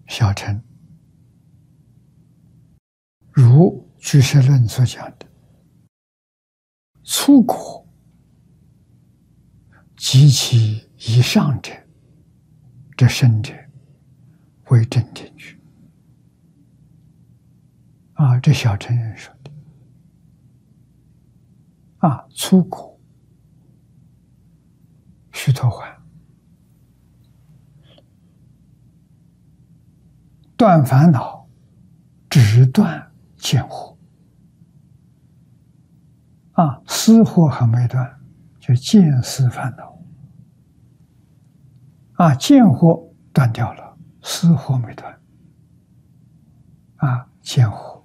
小乘如俱舍论所讲的，粗果及其以上者，这圣者为正定句。这小乘人说的。粗果须陀洹断烦恼，只断见惑。思惑还没断，就见思烦恼。见惑断掉了，思惑没断。见惑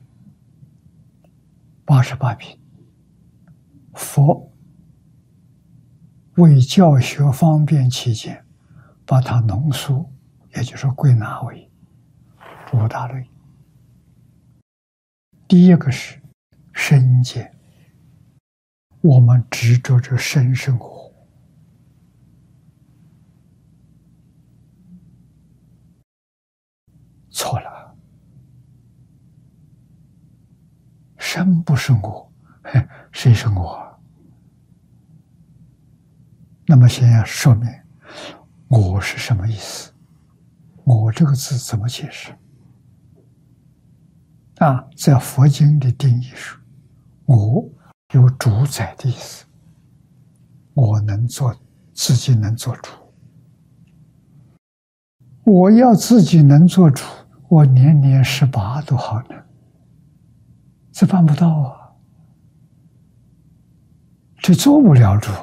88品，佛为教学方便起见，把它浓缩，也就是归纳为5大类。第一个是身见，我们执着这身生活，错了，身不是我，谁是我？那么先要说明我是什么意思，我这个字怎么解释？在佛经的定义上，我有主宰的意思，我能做，自己能做主。我要自己能做主，我年年18都好难，这办不到啊，这做不了主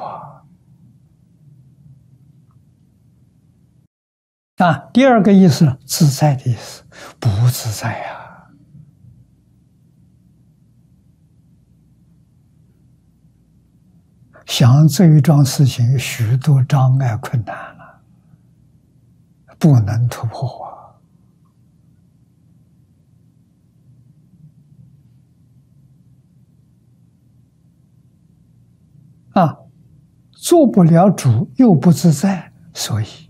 第二个意思，自在的意思，不自在呀。想这一桩事情有许多障碍困难了，不能突破做不了主又不自在，所以